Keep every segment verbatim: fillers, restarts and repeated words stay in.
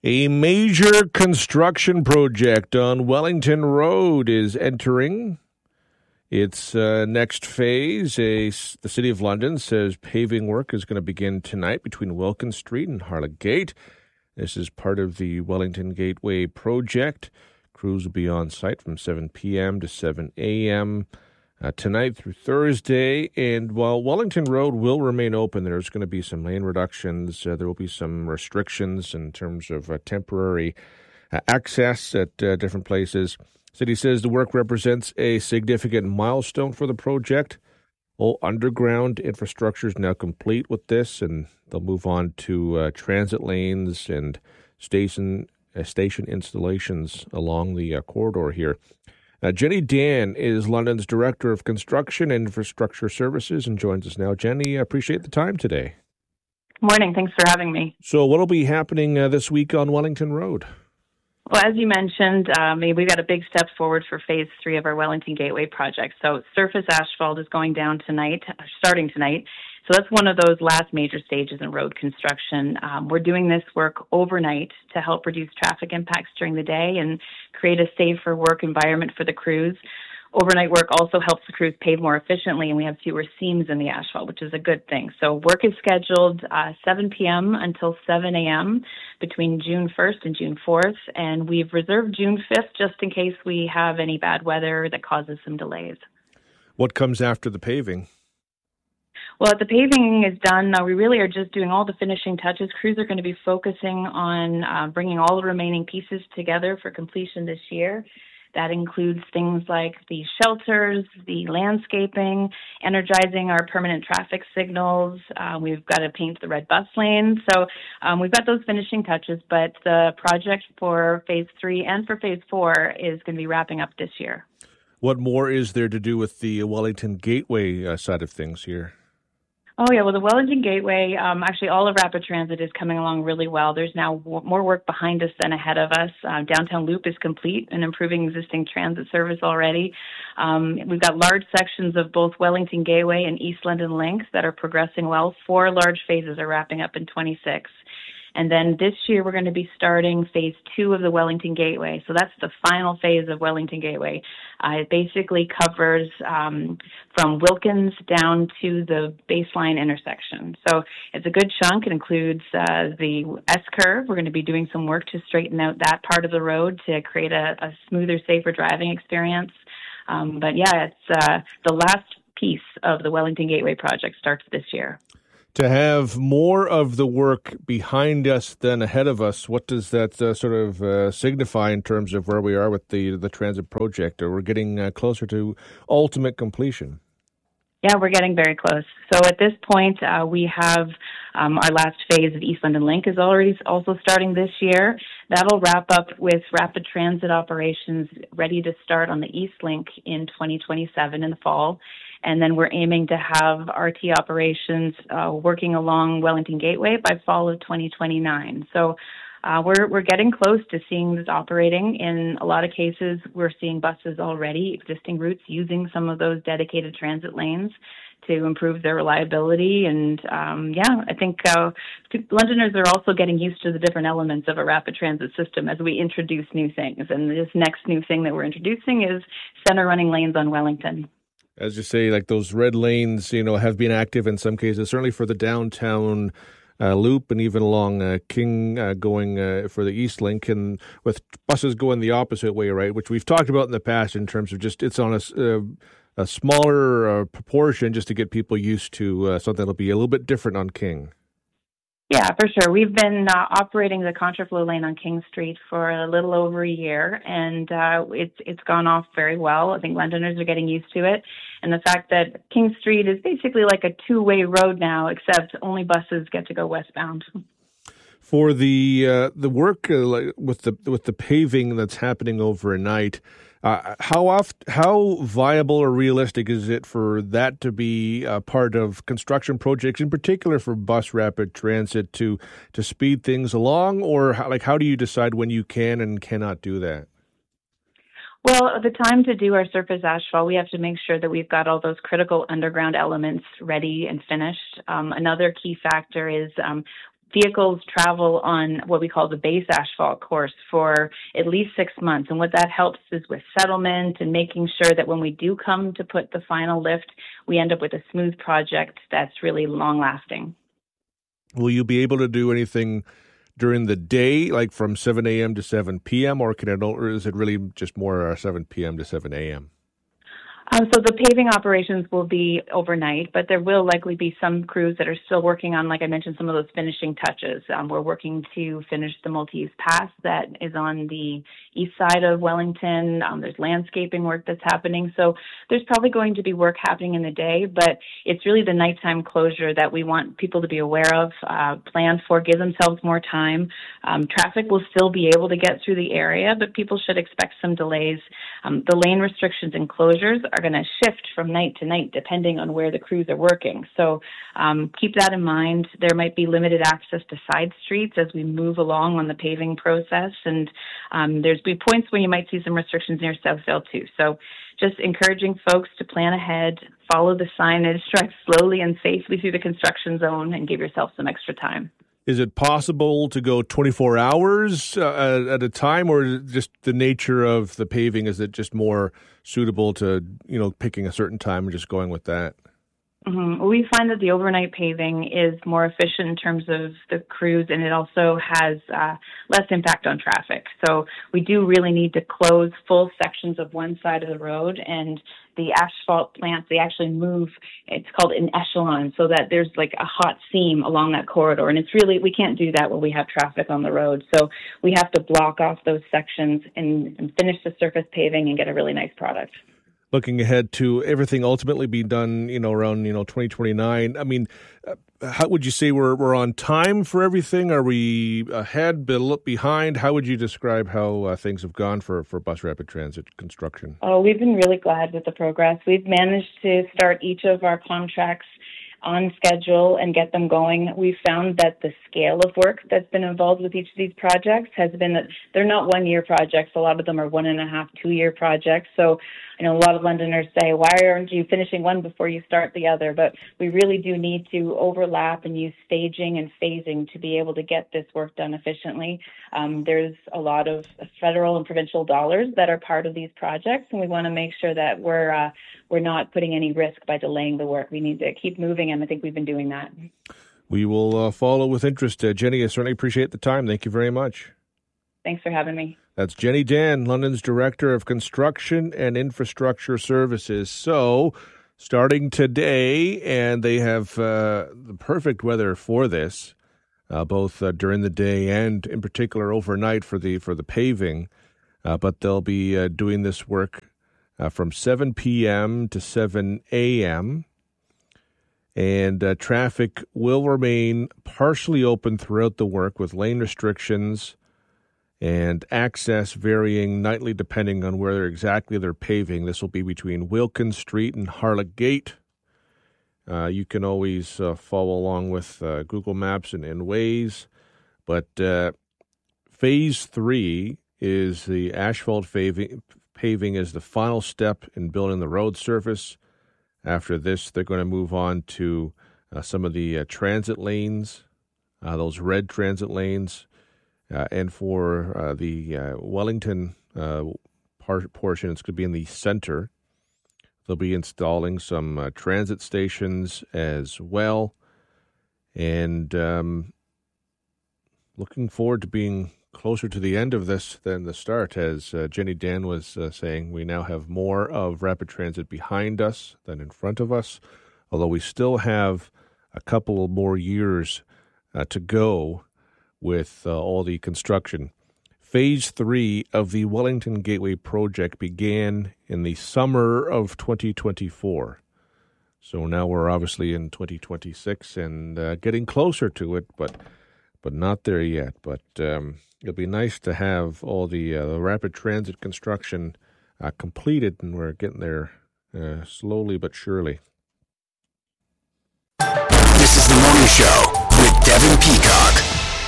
A major construction project on Wellington Road is entering its uh, next phase. A, the City of London says paving work is going to begin tonight between Wilkins Street and Harlowgate. This is part of the Wellington Gateway project. Crews will be on site from seven p.m. to seven a.m. Uh, tonight through Thursday. And while Wellington Road will remain open, there's going to be some lane reductions. Uh, there will be some restrictions in terms of uh, temporary uh, access at uh, different places. City says the work represents a significant milestone for the project. All underground infrastructure is now complete with this, and they'll move on to uh, transit lanes and station uh, station installations along the uh, corridor here. Uh, Jenny Dan is London's Director of Construction and Infrastructure Services and joins us now. Jenny, I appreciate the time today. Good morning. Thanks for having me. So what will be happening uh, this week on Wellington Road? Well, as you mentioned, um, we've got a big step forward for phase three of our Wellington Gateway project. So surface asphalt is going down tonight, starting tonight. So that's one of those last major stages in road construction. Um, we're doing this work overnight to help reduce traffic impacts during the day and create a safer work environment for the crews. Overnight work also helps the crews pave more efficiently, and we have fewer seams in the asphalt, which is a good thing. So work is scheduled uh, seven p.m. until seven a.m. between June first and June fourth, and we've reserved June fifth just in case we have any bad weather that causes some delays. What comes after the paving? Well, the paving is done. Uh, we really are just doing all the finishing touches. Crews are going to be focusing on uh, bringing all the remaining pieces together for completion this year. That includes things like the shelters, the landscaping, energizing our permanent traffic signals. Uh, we've got to paint the red bus lanes. So um, we've got those finishing touches, but the project for phase three and for phase four is going to be wrapping up this year. What more is there to do with the Wellington Gateway uh, side of things here? Oh, yeah. Well, the Wellington Gateway, um, actually all of Rapid Transit is coming along really well. There's now w- more work behind us than ahead of us. Uh, Downtown Loop is complete and improving existing transit service already. Um, we've got large sections of both Wellington Gateway and East London Link that are progressing well. Four large phases are wrapping up in twenty-six. And then this year, we're going to be starting phase two of the Wellington Gateway. So that's the final phase of Wellington Gateway. Uh, it basically covers um, from Wilkins down to the baseline intersection. So it's a good chunk. It includes uh, the S-curve. We're going to be doing some work to straighten out that part of the road to create a, a smoother, safer driving experience. Um, but yeah, it's uh, the last piece of the Wellington Gateway project starts this year. To have more of the work behind us than ahead of us, what does that uh, sort of uh, signify in terms of where we are with the the transit project? Or we're getting uh, closer to ultimate completion? Yeah, we're getting very close. So at this point, uh, we have um, our last phase of East London Link is already also starting this year. That'll wrap up with rapid transit operations ready to start on the East Link in twenty twenty-seven in the fall. And then we're aiming to have R T operations uh, working along Wellington Gateway by fall of twenty twenty-nine. So uh, we're we're getting close to seeing this operating. In a lot of cases, we're seeing buses already, existing routes, using some of those dedicated transit lanes to improve their reliability. And um, yeah, I think uh, Londoners are also getting used to the different elements of a rapid transit system as we introduce new things. And this next new thing that we're introducing is center running lanes on Wellington. As you say, like those red lanes, you know, have been active in some cases, certainly for the downtown uh, loop and even along uh, King uh, going uh, for the East Link, and with buses going the opposite way, right, which we've talked about in the past in terms of just it's on a, uh, a smaller uh, proportion just to get people used to uh, something that'll be a little bit different on King. Yeah, for sure. We've been uh, operating the contraflow lane on King Street for a little over a year, and uh, it's it's gone off very well. I think Londoners are getting used to it, and the fact that King Street is basically like a two-way road now, except only buses get to go westbound. For the uh, the work uh, with the with the paving that's happening overnight, uh, how oft, how viable or realistic is it for that to be a part of construction projects, in particular for bus rapid transit, to to speed things along, or how, like how do you decide when you can and cannot do that? Well, at the time to do our surface asphalt, we have to make sure that we've got all those critical underground elements ready and finished. Um, another key factor is um, vehicles travel on what we call the base asphalt course for at least six months. And what that helps is with settlement and making sure that when we do come to put the final lift, we end up with a smooth project that's really long lasting. Will you be able to do anything during the day, like from seven a.m. to seven p.m., or can it, or is it really just more uh, seven p.m. to seven a.m.? Um, so the paving operations will be overnight, but there will likely be some crews that are still working on, like I mentioned, some of those finishing touches. Um, we're working to finish the multi-use pass that is on the east side of Wellington. Um, there's landscaping work that's happening. So there's probably going to be work happening in the day, but it's really the nighttime closure that we want people to be aware of, uh, plan for, give themselves more time. Um, traffic will still be able to get through the area, but people should expect some delays. Um, the lane restrictions and closures are going to shift from night to night depending on where the crews are working. So um, keep that in mind. There might be limited access to side streets as we move along on the paving process, and um, there's be points where you might see some restrictions near Southville too. So just encouraging folks to plan ahead, follow the signage, drive slowly and safely through the construction zone, and give yourself some extra time. Is it possible to go twenty-four hours uh, at a time, or is it just the nature of the paving? Is it just more suitable to, you know, picking a certain time and just going with that? Mm-hmm. Well, we find that the overnight paving is more efficient in terms of the crews, and it also has uh, less impact on traffic. So we do really need to close full sections of one side of the road, and the asphalt plants, they actually move, it's called an echelon, so that there's like a hot seam along that corridor. And it's really, we can't do that when we have traffic on the road. So we have to block off those sections and, and finish the surface paving and get a really nice product. Looking ahead to everything ultimately be done, you know, around, you know, twenty twenty-nine. I mean, uh, how would you say we're we're on time for everything? Are we ahead, behind? How would you describe how uh, things have gone for, for bus rapid transit construction? Oh, we've been really glad with the progress. We've managed to start each of our contracts on schedule and get them going. We've found that the scale of work that's been involved with each of these projects has been that they're not one-year projects. A lot of them are one and a half, two-year projects. So I know a lot of Londoners say, why aren't you finishing one before you start the other? But we really do need to overlap and use staging and phasing to be able to get this work done efficiently. Um, there's a lot of federal and provincial dollars that are part of these projects, and we want to make sure that we're uh, we're not putting any risk by delaying the work. We need to keep moving, and I think we've been doing that. We will uh, follow with interest. Uh, Jenny, I certainly appreciate the time. Thank you very much. Thanks for having me. That's Jenny Dan, London's Director of Construction and Infrastructure Services. So, starting today, and they have uh, the perfect weather for this, uh, both uh, during the day and, in particular, overnight for the for the paving. Uh, but they'll be uh, doing this work uh, from seven p.m. to seven a.m., and uh, traffic will remain partially open throughout the work with lane restrictions and access varying nightly depending on where exactly they're paving. This will be between Wilkins Street and Harlech Gate. Uh, you can always uh, follow along with uh, Google Maps and, and Waze. But uh, Phase three is the asphalt paving, paving is the final step in building the road surface. After this, they're going to move on to uh, some of the uh, transit lanes, uh, those red transit lanes. Uh, and for uh, the uh, Wellington uh, part, portion, it's going to be in the center. They'll be installing some uh, transit stations as well. And um, looking forward to being closer to the end of this than the start. As uh, Jenny Dan was uh, saying, we now have more of rapid transit behind us than in front of us, although we still have a couple more years uh, to go with uh, all the construction. Phase three of the Wellington Gateway project began in the summer of twenty twenty-four. So now we're obviously in twenty twenty-six and uh, getting closer to it, but but not there yet. But um, it'll be nice to have all the, uh, the rapid transit construction uh, completed, and we're getting there uh, slowly but surely. This is the Morning Show with Devin Peacock.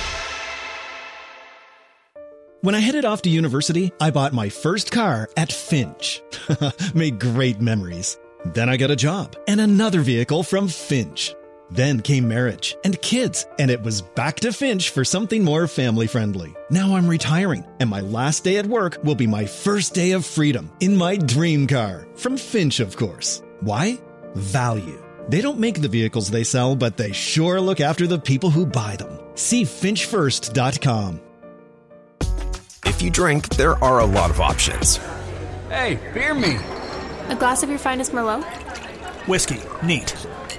When I headed off to university, I bought my first car at Finch. Made great memories. Then I got a job and another vehicle from Finch. Then came marriage and kids, and it was back to Finch for something more family-friendly. Now I'm retiring, and my last day at work will be my first day of freedom in my dream car. From Finch, of course. Why? Value. They don't make the vehicles they sell, but they sure look after the people who buy them. See finch first dot com. If you drink, there are a lot of options. Hey, beer me. A glass of your finest Merlot? Whiskey. Neat.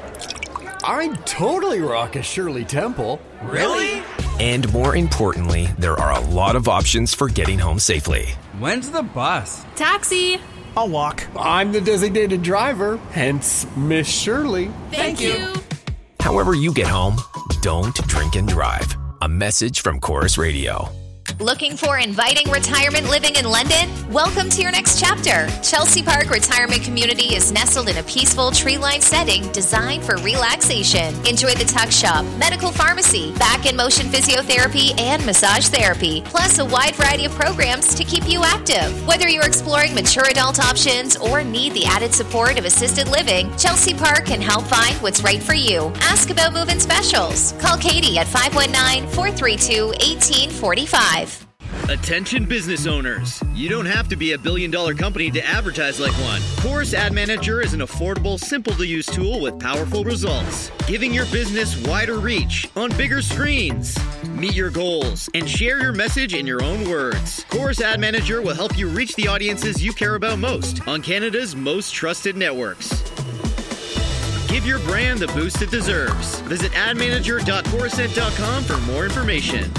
I'd totally rock a Shirley Temple. Really? And more importantly, there are a lot of options for getting home safely. When's the bus? Taxi! I'll walk. I'm the designated driver, hence Miss Shirley. Thank you. However you get home, don't drink and drive. A message from Chorus Radio. Looking for inviting retirement living in London? Welcome to your next chapter. Chelsea Park Retirement Community is nestled in a peaceful tree-lined setting designed for relaxation. Enjoy the tuck shop, medical pharmacy, back and motion physiotherapy, and massage therapy, plus a wide variety of programs to keep you active. Whether you're exploring mature adult options or need the added support of assisted living, Chelsea Park can help find what's right for you. Ask about move-in specials. Call Katie at five one nine, four three two, one eight four five. Attention business owners. You don't have to be a billion dollar company to advertise like one. Chorus Ad Manager is an affordable, simple to use tool with powerful results, giving your business wider reach on bigger screens. Meet your goals and share your message in your own words. Chorus Ad Manager will help you reach the audiences you care about most on Canada's most trusted networks. Give your brand the boost it deserves. Visit ad manager dot coruscent dot com for more information.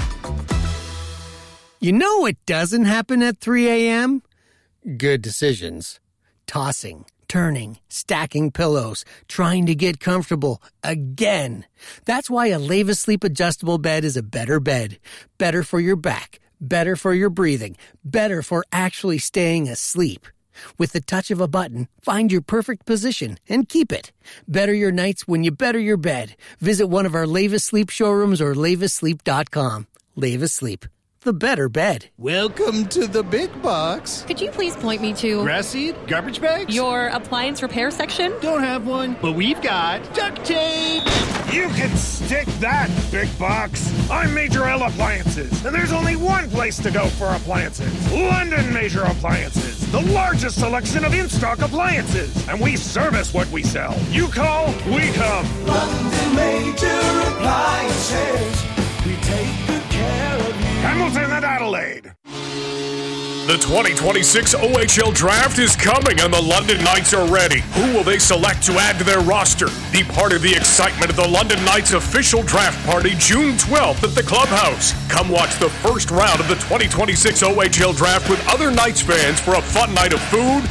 You know what doesn't happen at three a.m.? Good decisions. Tossing, turning, stacking pillows, trying to get comfortable again. That's why a Leva Sleep adjustable bed is a better bed. Better for your back, better for your breathing, better for actually staying asleep. With the touch of a button, find your perfect position and keep it. Better your nights when you better your bed. Visit one of our Leva Sleep showrooms or leva sleep dot com. Leva Sleep. The better bed. Welcome to the big box. Could you please point me to... Grass seed? Garbage bags? Your appliance repair section? Don't have one, but we've got duct tape. You can stick that, big box. I'm Major L Appliances, and there's only one place to go for appliances. London Major Appliances, the largest selection of in-stock appliances. And we service what we sell. You call, we come. London Major Appliances. We take good care of you. Hamilton and Adelaide. The twenty twenty-six O H L Draft is coming and the London Knights are ready. Who will they select to add to their roster? Be part of the excitement of the London Knights official draft party June twelfth at the Clubhouse. Come watch the first round of the twenty twenty-six O H L Draft with other Knights fans for a fun night of food,